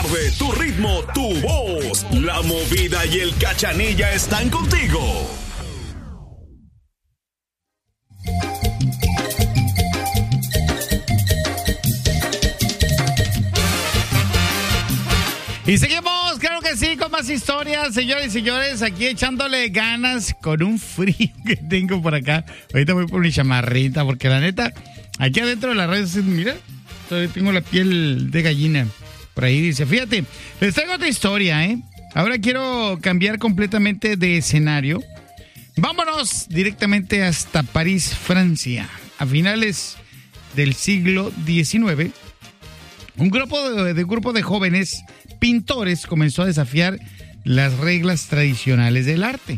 tarde, tu ritmo, tu voz. La movida y el cachanilla están contigo. Y seguimos, claro que sí, con más historias, señores y señores, aquí echándole ganas con un frío que tengo por acá. Ahorita voy por mi chamarrita, porque la neta, aquí adentro de la radio, mira, todavía tengo la piel de gallina. Por ahí dice, fíjate, les traigo otra historia, ¿eh? Ahora quiero cambiar completamente de escenario. Vámonos directamente hasta París, Francia. A finales del siglo XIX, un grupo de jóvenes pintores comenzó a desafiar las reglas tradicionales del arte.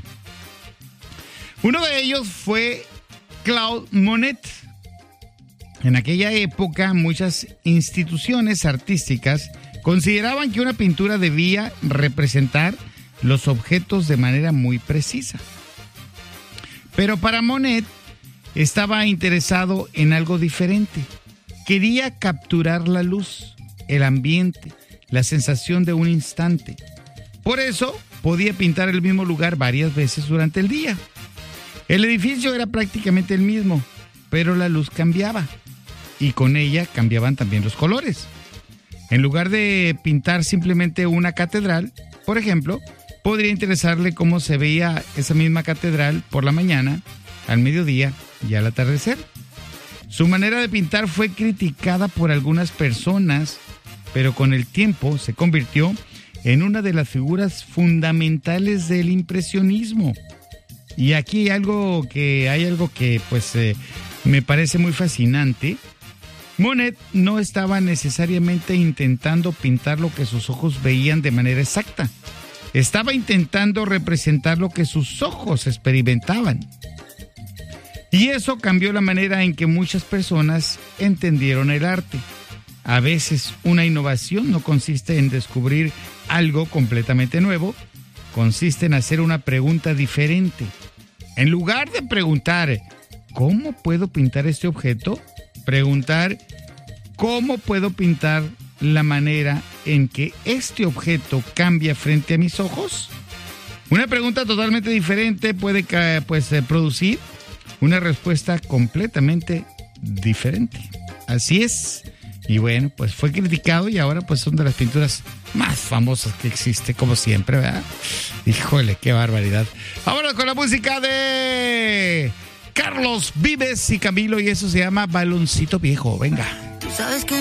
Uno de ellos fue Claude Monet. En aquella época, muchas instituciones artísticas consideraban que una pintura debía representar los objetos de manera muy precisa. Pero para Monet estaba interesado en algo diferente. Quería capturar la luz, el ambiente, la sensación de un instante. Por eso podía pintar el mismo lugar varias veces durante el día. El edificio era prácticamente el mismo, pero la luz cambiaba y con ella cambiaban también los colores. En lugar de pintar simplemente una catedral, por ejemplo, podría interesarle cómo se veía esa misma catedral por la mañana, al mediodía y al atardecer. Su manera de pintar fue criticada por algunas personas, pero con el tiempo se convirtió en una de las figuras fundamentales del impresionismo. Y aquí hay algo que me parece muy fascinante. Monet no estaba necesariamente intentando pintar lo que sus ojos veían de manera exacta. Estaba intentando representar lo que sus ojos experimentaban. Y eso cambió la manera en que muchas personas entendieron el arte. A veces una innovación no consiste en descubrir algo completamente nuevo, consiste en hacer una pregunta diferente. En lugar de preguntar, ¿cómo puedo pintar este objeto? Preguntar, ¿cómo puedo pintar la manera en que este objeto cambia frente a mis ojos? Una pregunta totalmente diferente puede producir una respuesta completamente diferente. Así es. Y bueno, pues fue criticado y ahora pues son de las pinturas más famosas que existe, como siempre, ¿verdad? Híjole, qué barbaridad. Vámonos con la música de Carlos Vives y Camilo, y eso se llama Baloncito Viejo. Venga. ¿Sabes qué?